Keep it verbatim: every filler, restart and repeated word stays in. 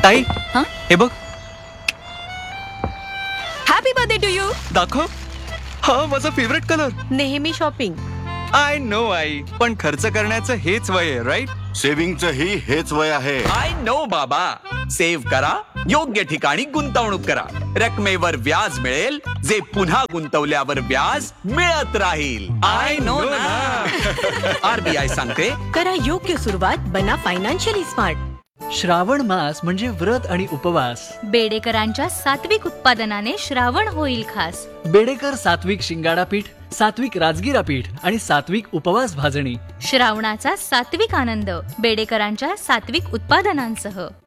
ताई हा? हे बघ. Happy birthday to you. दाखव. हा माझा फेवरेट कलर. नेहमी शॉपिंग. आय नो आई, पण खर्च करण्याचं हेच वय आहे, राईट? सेव्हिंगचं ही हेच वय आहे. आय नो बाबा. सेव्ह करा, योग्य ठिकाणी गुंतवणूक करा. रकमेवर व्याज मिळेल, जे पुन्हा गुंतवल्यावर व्याज मिळत राहील. आय नो ना. आरबीआय सांगते, करा योग्य सुरुवात, बना फायनान्शियली स्मार्ट. श्रावण मास म्हणजे व्रत आणि उपवास. बेडेकरांच्या सात्विक उत्पादनाने श्रावण होईल खास. बेडेकर सात्विक शिंगाडा पीठ, सात्विक राजगिरा पीठ आणि सात्विक उपवास भाजणी. श्रावणाचा सात्विक आनंद बेडेकरांच्या सात्विक उत्पादनांसह.